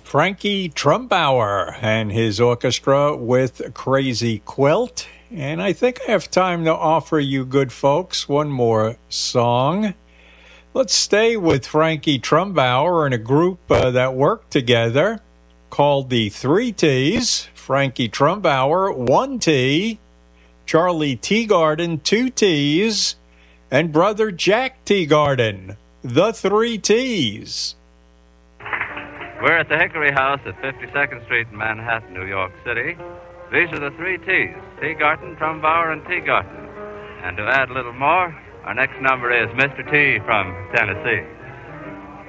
Frankie Trumbauer and his orchestra with Crazy Quilt. And I think I have time to offer you good folks one more song. Let's stay with Frankie Trumbauer and a group that worked together called the Three T's. Frankie Trumbauer, 1 T, Charlie Teagarden, 2 T's, and brother Jack Teagarden, the 3 T's. We're at the Hickory House at 52nd Street in Manhattan, New York City. These are the 3 T's, Teagarden, Trumbauer, and Teagarden. And to add a little more, our next number is Mr. T from Tennessee.